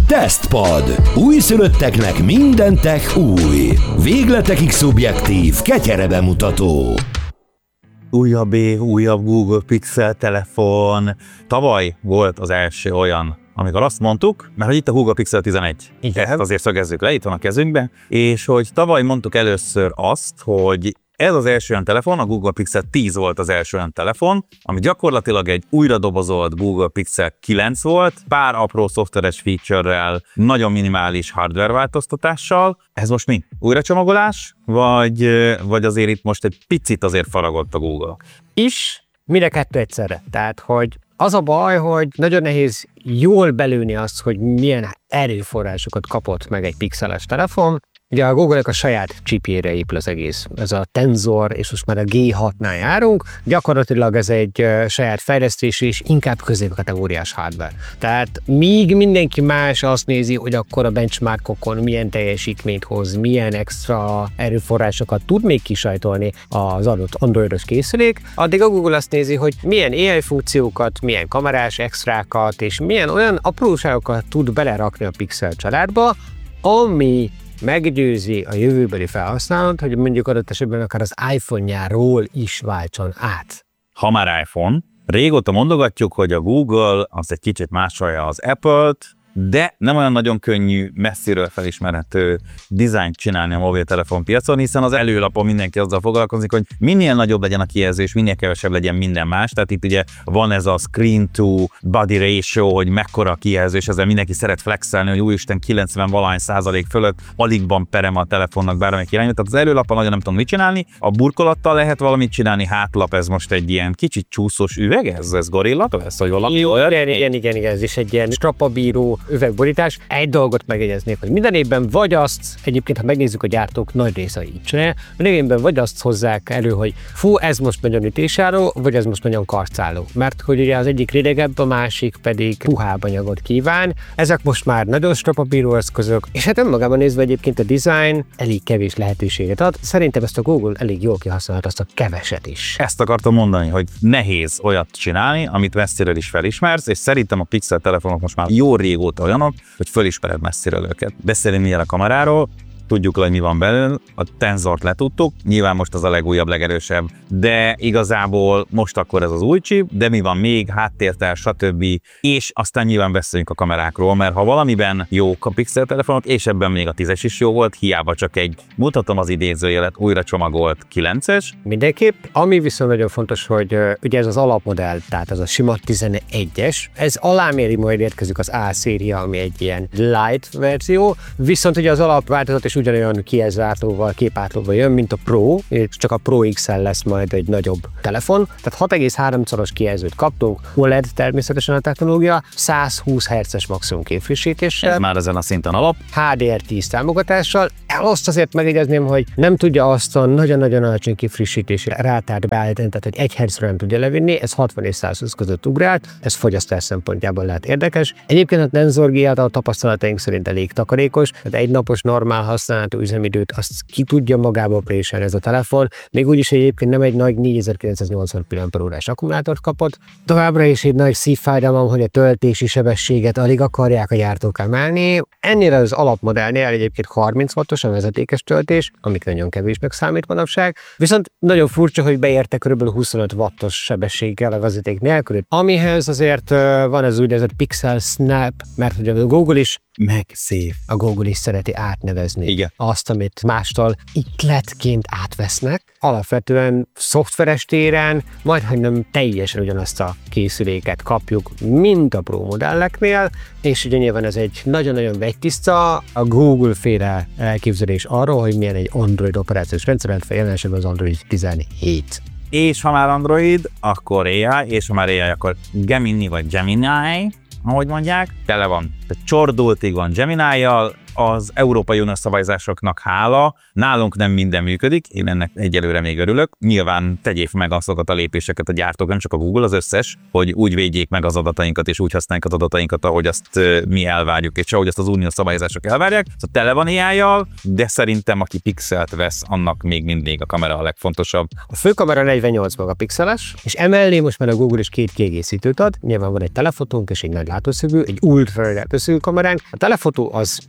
Tesztpad. Újszülötteknek minden tech új. Végletekig szubjektív, ketyere bemutató. Újabb Google Pixel telefon. Tavaly volt az első olyan, amikor azt mondtuk, mert hogy itt a Google Pixel 11. Igen. Ezt azért szögezzük le, itt van a kezünkben. És hogy tavaly mondtuk először azt, hogy ez az első olyan telefon, a Google Pixel 10 volt az első olyan telefon, ami gyakorlatilag egy újra dobozolt Google Pixel 9 volt, pár apró szoftveres feature-rel, nagyon minimális hardware változtatással. Ez most mi? Újracsomagolás? Vagy azért itt most egy picit azért faragott a Google? Mind a kettő egyszerre. Tehát, hogy az a baj, hogy nagyon nehéz jól belőni azt, hogy milyen erőforrásokat kapott meg egy pixeles telefon. Ugye a Google-nek a saját chipjére épül az egész. Ez a Tensor, és most már a G6-nál járunk. Gyakorlatilag ez egy saját fejlesztés és inkább középkategóriás hardware. Tehát míg mindenki más azt nézi, hogy akkor a benchmarkokon milyen teljesítményt hoz, milyen extra erőforrásokat tud még kisajtolni az adott androidos készülék, addig a Google azt nézi, hogy milyen AI funkciókat, milyen kamerás extrákat és milyen olyan apróságokat tud belerakni a Pixel családba, ami meggyőzi a jövőbeli felhasználót, hogy mondjuk adott esetben akár az iPhone-járól is váltson át. Ha már iPhone, régóta mondogatjuk, hogy a Google az egy kicsit másolja az Apple-t, de nem olyan nagyon könnyű, messziről felismerhető dizájnt csinálni a mobiltelefon piacon, hiszen az előlapon mindenki azzal foglalkozik, hogy minél nagyobb legyen a kijelzés, minél kevesebb legyen minden más. Tehát itt ugye van ez a screen to body ratio, hogy mekkora a kijelzés, ezzel mindenki szeret flexelni, hogy úristen 90% fölött alig van perem a telefonnak bármelyik irányba. Tehát az előlapon nagyon nem tudom mit csinálni, a burkolattal lehet valamit csinálni, hátlap ez most egy ilyen kicsit csúszós üveg, ez gorilla, ez hogy valami olyan? Igen, ez is egy ilyen strapabíró üvegborítás. Egy dolgot megjegyeznék, hogy minden évben vagy azt, egyébként ha megnézzük a gyártók nagy része így csinálja, minden évben vagy azt hozzák elő, hogy ez most nagyon ütésálló, vagy ez most nagyon karcálló. Mert hogy ugye az egyik ridegebb, a másik pedig puhább anyagot kíván. Ezek most már nagyon strapabíró eszközök, és hát önmagában nézve egyébként a design elég kevés lehetőséget ad. Szerintem ezt a Google elég jól kihasznált, azt a keveset is. Ezt akartam mondani, hogy nehéz olyat csinálni, amit messziről is felismersz, és szerintem a Pixel telefonok most már jó régóta olyanok, hogy fölismered messziről őket. Beszélni milyen a kameráról, tudjuk, hogy mi van belül, a Tensort letudtuk, nyilván most az a legújabb, legerősebb, de igazából most akkor ez az új chip, de mi van még, háttértel, stb. És aztán nyilván beszéljünk a kamerákról, mert ha valamiben jók a Pixel telefonok, és ebben még a 10-es is jó volt, hiába csak egy, mutatom az idézőjelet, újra csomagolt 9-es. Mindenképp, ami viszont nagyon fontos, hogy ugye ez az alapmodell, tehát ez a sima 11-es, ez aláméri majd érkezik az A-széria, ami egy ilyen light verzió, viszont ugye az alapváltozat is ugyanolyan kijelzőátlóval, képátlóval jön, mint a Pro, és csak a Pro XL lesz majd egy nagyobb telefon. Tehát 6,3-szoros kijelzőt kaptunk, OLED természetesen a technológia, 120 Hz-es maximum képfrissítéssel. Ez már ezen a szinten alap. HDR10 támogatással. Azt azért megjegyezném, hogy nem tudja azt a nagyon-nagyon alacsony képfrissítési rátát beállítani, tehát hogy 1 Hz-re nem tudja levinni, ez 60 és 120 között ugrált, ez fogyasztás szempontjából lehet érdekes. Egyébként a Tensor G6 a tapasztalataink szerint elég takarékos, tehát egy napos normál használható üzemidőt azt ki tudja magába préselni ez a telefon, még úgyis egyébként nem egy nagy 4980 mAh-órás akkumulátort kapott. Továbbra is egy nagy szívfájdalom, hogy a töltési sebességet alig akarják a gyártók emelni. Ennél az alapmodellnél egyébként 30 wattos a vezetékes töltés, amik nagyon kevésnek számít manapság, viszont nagyon furcsa, hogy beérte kb. 25 wattos sebességgel a vezeték nélkül, amihez azért van ez úgynevezett Pixel Snap, mert ugye a Google is megszív. A Google is szereti átnevezni. Igen. Azt, amit mástól ikletként átvesznek. Alapvetően szoftveres téren majdhogy nem teljesen ugyanazt a készüléket kapjuk, mint a Pro modelleknél, és ugye nyilván ez egy nagyon-nagyon vegytiszta, a Google-féle elképzelés arról, hogy milyen egy Android operációs rendszer, illetve jelen esetben az Android 17. És ha már Android, akkor AI, és ha már AI, akkor Gemini vagy Gemini, ahogy mondják, tele van. Tehát csordultig van Gemini-jal, az Európai Uniós szabályzásoknak hála, nálunk nem minden működik, én ennek egyelőre még örülök. Nyilván tegyék meg azokat a lépéseket a gyártók, nem csak a Google, az összes, hogy úgy védjék meg az adatainkat, és úgy használják az adatainkat, ahogy azt mi elvárjuk, és ahogy azt az uniós szabályzások elvárják. Szóval tele van AI-jal, de szerintem aki pixelt vesz, annak még mindig a kamera a legfontosabb. A főkamera 48 megapixeles, és emellé most már a Google is 2 kiegészítőt ad. Nyilván van egy telefotónk és egy nagy látószögű, egy ultra látószögű kameránk. A telefotó az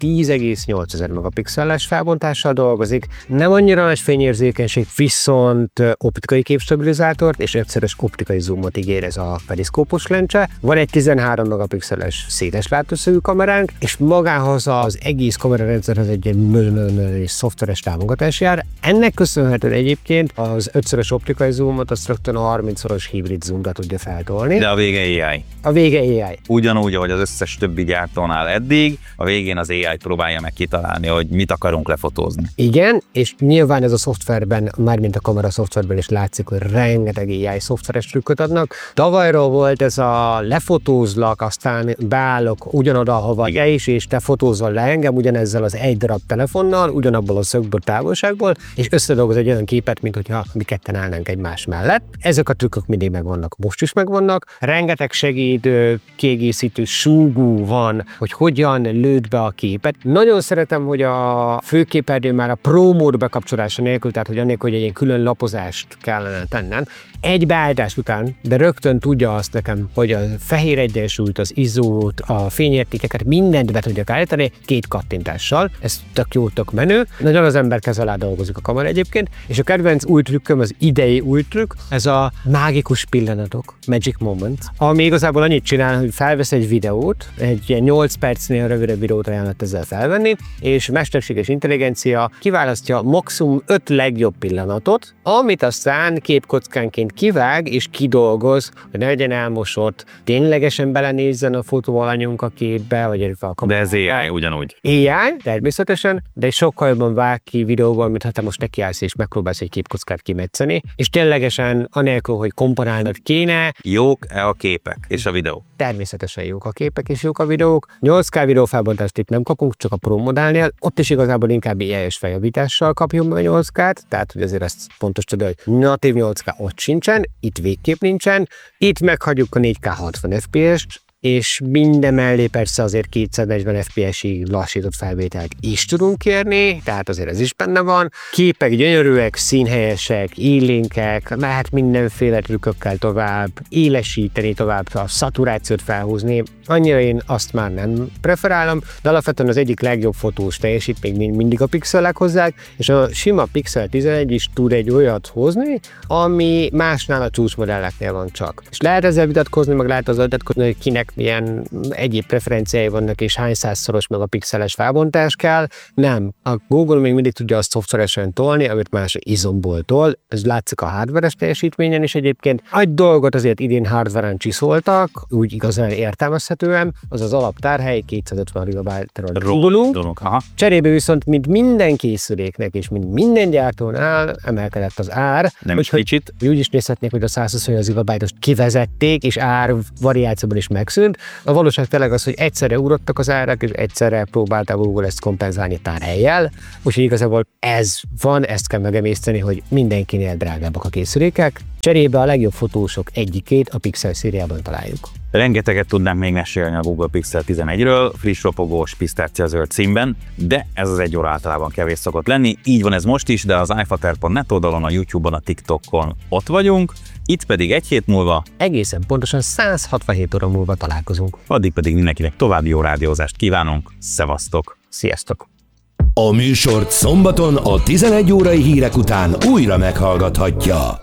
10,8 megapixeles felbontással dolgozik, nem annyira nagy fényérzékenység, viszont optikai képstabilizátort és egyszeres optikai zoomot ígér ez a periszkópos lencse. Van egy 13 megapixeles széles látószögű kameránk, és magához az egész kamerarendszerhez egy szoftveres támogatás jár. Ennek köszönhetően egyébként az 5-szörös optikai zoomot azt rögtön a 30-szoros hibrid zoomra tudja feltolni. De a vége AI. A vége AI. Ugyanúgy, ahogy az összes többi gyártónál eddig, a végén az AI próbálja meg kitalálni, hogy mit akarunk lefotózni. Igen, és nyilván ez a szoftverben, mármint a kamera szoftverben is látszik, hogy rengeteg AI szoftveres trükköt adnak. Tavalyról volt ez a lefotózlak, aztán beállok ugyanoda, ahova is, és te fotózol le engem ugyanezzel az egy darab telefonnal, ugyanabból a szögből, távolságból, és összedolgoz egy olyan képet, mint hogyha mi ketten állnánk egymás mellett. Ezek a trükkök mindig megvannak, most is megvannak. Rengeteg segítő, kiegészítő súgú van, hogy hogyan lőd be a képet. Nagyon szeretem, hogy a főképernyő már a Pro mód bekapcsolása nélkül, tehát hogy annélkül, hogy egy külön lapozást kellene tennem, egy beállítás után, de rögtön tudja azt nekem, hogy a fehér egyensúlyt, az ISO-t, a fényértékeket, mindent be tudjak állítani 2 kattintással. Ez tök jó, tök menő. Nagyon az ember kez alá dolgozik a kamera egyébként, és a kedvenc új trükköm, az idei új trükk, ez a mágikus pillanatok, magic moment, ami igazából annyit csinál, hogy felvesz egy videót, egy 8 percnél rövidebb videót ajánlott ezzel felvenni, és mesterséges intelligencia kiválasztja maximum 5 legjobb pillanatot, amit aztán képkockánként kivág és kidolgoz, hogy ne legyen elmosott, ténylegesen belenézzen a fotóalanyunk a képbe, vagy a kamerát. De ez AI ugyanúgy. AI, természetesen, de sokkal jobban vág ki videóban, mint ha te most nekiállsz és megpróbálsz egy képkockát kimetszeni, és ténylegesen anélkül, hogy komponálnod kéne. Jók-e a képek és a videó? Természetesen jók a képek és jók a videók. 8K videófelbontást itt nem kapunk, csak a Pro modellnél. Ott is igazából inkább AI-es feljavítással kapjunk meg 8K-t, tehát hogy azért ezt fontos tudni, hogy natív 8K ott sincsen, itt végképp nincsen. Itt meghagyjuk a 4K 60 FPS-t, és minden mellé persze azért 240 FPS-ig lassított felvételt is tudunk kérni, tehát azért ez is benne van. Képek gyönyörűek, színhelyesek, élénkek, lehet mindenféle trükkökkel tovább élesíteni, tovább a szaturációt felhúzni. Annyira én azt már nem preferálom, de alapvetően az egyik legjobb fotós teljesítmény még mindig a pixelek hozzák, és a sima Pixel 11 is tud egy olyat hozni, ami másnál a csúcsmodelleknél van csak. És lehet ezzel vitatkozni, meg lehet az vitatkozni, hogy kinek milyen egyéb preferenciái vannak, és hány százszoros megapixeles felbontás kell. Nem. A Google még mindig tudja azt szoftveresen tolni, amit más izomból tol. Ez látszik a hardveres teljesítményen is egyébként. Egy dolgot azért idén hardveren csiszoltak, úgy igazán értelmezhetően, az az alaptárhely 250 GB-ról rólunk. Cserébe viszont, mint minden készüléknek és mint minden gyártónál emelkedett az ár. Nem is kicsit. Úgy is nézhetnék, hogy a 128 GB-ost kivezették, és ár variációban is megszűnt. A valóság tényleg az, hogy egyszerre ugrottak az árak, és egyszerre próbálta a Google ezt kompenzálni tárhellyel. Úgyhogy igazából ez van, ezt kell megemészteni, hogy mindenkinél drágábbak a készülékek. Cserébe a legjobb fotósok egyikét a Pixel szériában találjuk. Rengeteget tudnánk még mesélni a Google Pixel 11-ről, friss ropogós pisztáciazöld színben, de ez az 1 óra általában kevés szokott lenni. Így van ez most is, de az iFater.net oldalon, a YouTube-on, a TikTokon ott vagyunk, itt pedig 1 hét múlva, egészen pontosan 167 óra múlva találkozunk. Addig pedig mindenkinek további jó rádiózást kívánunk. Szevasztok! Sziasztok! A műsort szombaton a 11 órai hírek után újra meghallgathatja.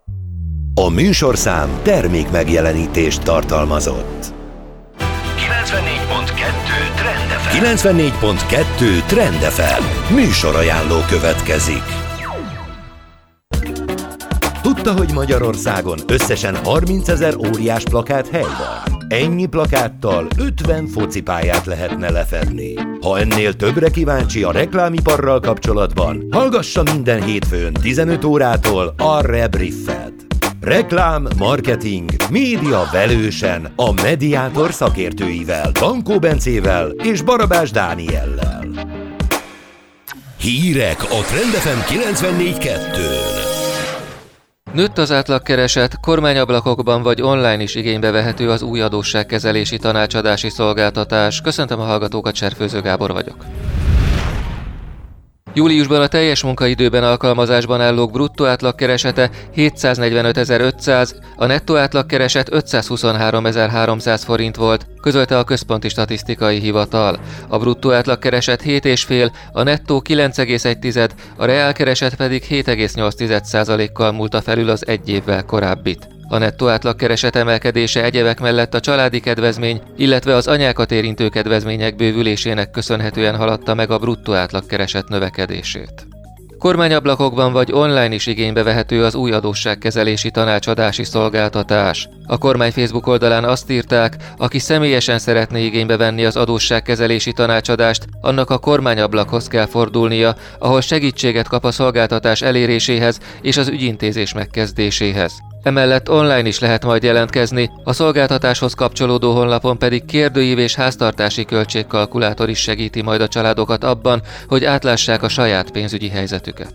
A műsorszám termék megjelenítést tartalmazott. 94.2 Trend FM. Műsorajánló következik. Tudta, hogy Magyarországon összesen 30 000 óriás plakáthely van? Ennyi plakáttal 50 focipályát lehetne lefedni. Ha ennél többre kíváncsi a reklámiparral kapcsolatban, hallgassa minden hétfőn 15 órától a Rebriffet. Reklám, marketing, média velősen a Mediátor szakértőivel, Dankó Bencével és Barabás Dániellel. Hírek a Trend FM 94.2-n. Nőtt az átlagkereset, kormányablakokban vagy online is igénybe vehető az új adósságkezelési tanácsadási szolgáltatás. Köszöntöm a hallgatókat, Cserfőző Gábor vagyok. Júliusban a teljes munkaidőben alkalmazásban állók bruttó átlagkeresete 745.500, a nettó átlagkereset 523.300 forint volt, közölte a Központi Statisztikai Hivatal. A bruttó átlagkereset 7,5, a nettó 9,1, a reálkereset pedig 7,8%-kal múlta felül az egy évvel korábbit. A nettó átlagkereset emelkedése egyebek mellett a családi kedvezmény, illetve az anyákat érintő kedvezmények bővülésének köszönhetően haladta meg a bruttó átlagkereset növekedését. Kormányablakokban vagy online is igénybe vehető az új adósságkezelési tanácsadási szolgáltatás. A kormány Facebook oldalán azt írták, aki személyesen szeretné igénybe venni az adósságkezelési tanácsadást, annak a kormányablakhoz kell fordulnia, ahol segítséget kap a szolgáltatás eléréséhez és az ügyintézés megkezdéséhez. Emellett online is lehet majd jelentkezni, a szolgáltatáshoz kapcsolódó honlapon pedig kérdőív és háztartási költségkalkulátor is segíti majd a családokat abban, hogy átlássák a saját pénzügyi helyzetüket.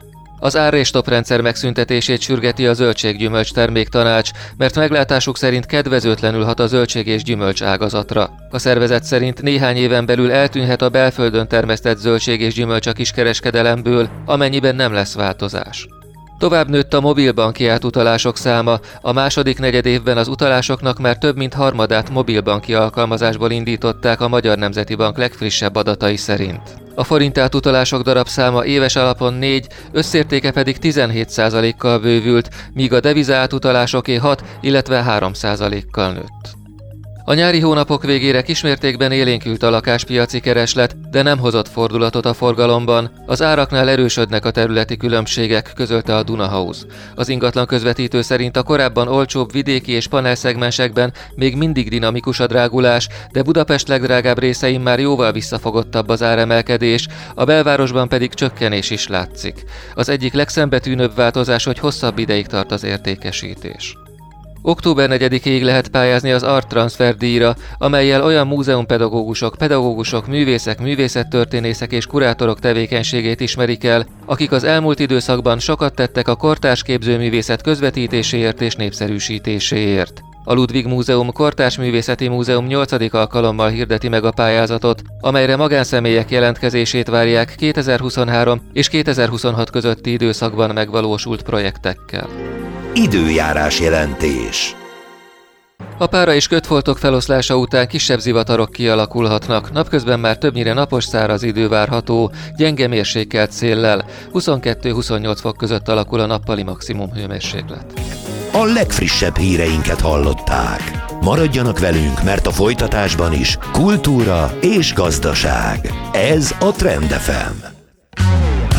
Az ár- és stoprendszer megszüntetését sürgeti a zöldség-gyümölcs terméktanács, mert meglátásuk szerint kedvezőtlenül hat a zöldség- és gyümölcs ágazatra. A szervezet szerint néhány éven belül eltűnhet a belföldön termesztett zöldség és gyümölcs a kiskereskedelemből, amennyiben nem lesz változás. Tovább nőtt a mobilbanki átutalások száma, a második negyedévben az utalásoknak már több mint harmadát mobilbanki alkalmazásból indították a Magyar Nemzeti Bank legfrissebb adatai szerint. A forint átutalások darabszáma éves alapon 4, összértéke pedig 17%-kal bővült, míg a deviza átutalásoké 6, illetve 3%-kal nőtt. A nyári hónapok végére kismértékben élénkült a lakáspiaci kereslet, de nem hozott fordulatot a forgalomban. Az áraknál erősödnek a területi különbségek, közölte a Dunahouse. Az ingatlan közvetítő szerint a korábban olcsóbb vidéki és panelszegmensekben még mindig dinamikus a drágulás, de Budapest legdrágább részein már jóval visszafogottabb az áremelkedés, a belvárosban pedig csökkenés is látszik. Az egyik legszembetűnőbb változás, hogy hosszabb ideig tart az értékesítés. Október 4-ig lehet pályázni az Art Transfer díjra, amellyel olyan múzeumpedagógusok, művészek, művészettörténészek és kurátorok tevékenységét ismerik el, akik az elmúlt időszakban sokat tettek a kortárs képzőművészet közvetítéséért és népszerűsítéséért. A Ludwig Múzeum Kortárs Művészeti Múzeum 8. alkalommal hirdeti meg a pályázatot, amelyre magánszemélyek jelentkezését várják 2023 és 2026 közötti időszakban megvalósult projektekkel. Időjárás jelentés. A pára és kötfoltok feloszlása után kisebb zivatarok kialakulhatnak, napközben már többnyire napos száraz idő várható, gyenge mérsékelt széllel, 22-28 fok között alakul a nappali maximum hőmérséklet. A legfrissebb híreinket hallották. Maradjanak velünk, mert a folytatásban is kultúra és gazdaság. Ez a Trend FM.